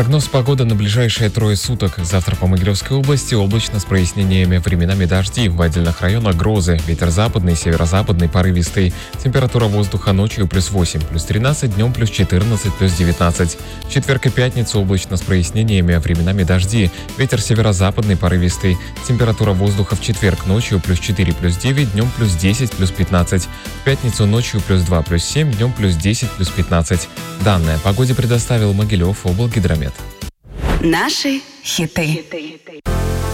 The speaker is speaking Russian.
Прогноз погоды на ближайшие 3 суток. Завтра по Могилевской области облачно с прояснениями, временами дожди, в отдельных районах грозы, ветер западный, северо-западный, порывистый. Температура воздуха ночью +8, +13, днем +14, +19. В четверг и пятницу облачно с прояснениями, временами дожди, ветер северо-западный, порывистый. Температура воздуха в четверг ночью +4, +9, днем +10, +15. В пятницу ночью +2, +7, днем +10, +15. Данные о погоде предоставил Могилев облгидромет. Наши хиты.